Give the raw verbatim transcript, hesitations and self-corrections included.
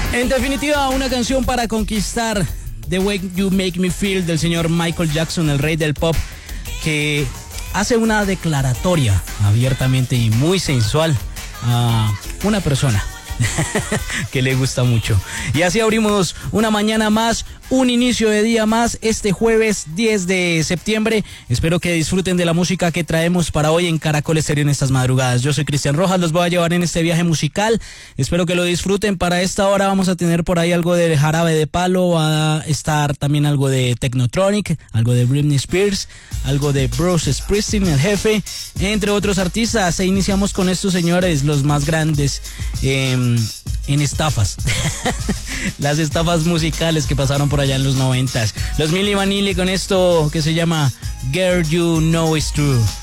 En definitiva, una canción para conquistar, The Way You Make Me Feel, del señor Michael Jackson, el rey del pop, que hace una declaratoria abiertamente y muy sensual a una persona que le gusta mucho. Y así abrimos una mañana más, un inicio de día más, este jueves diez de septiembre. Espero que disfruten de la música que traemos para hoy en Caracol Estéreo en estas madrugadas. Yo soy Cristian Rojas, los voy a llevar en este viaje musical. Espero que lo disfruten. Para esta hora vamos a tener por ahí algo de Jarabe de Palo, va a estar también algo de Technotronic, algo de Britney Spears, algo de Bruce Springsteen, el jefe, entre otros artistas. E iniciamos con estos señores, los más grandes eh, en estafas. Las estafas musicales que pasaron por allá en los noventas. Los Milli Vanilli con esto que se llama Girl You Know It's True.